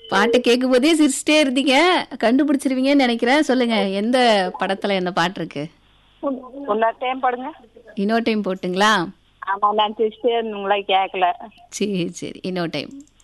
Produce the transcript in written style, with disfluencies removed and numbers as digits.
பாட்டு கேட்கும் போதே சிரிச்சிட்டே இருந்தீங்க. கண்டுபிடிச்சிருவீங்கன்னு நினைக்கிறேன். சொல்லுங்க எந்த படத்துல இந்த பாட்டு இருக்கு? இன்னொரு டைம் பாடுங்க. இன்னொரு டைம் போட்டுங்களா? ஆமா, நான் சிரிச்சிட்டே இருந்தீங்களா கேட்கல. சரி சரி இன்னொரு டைம்.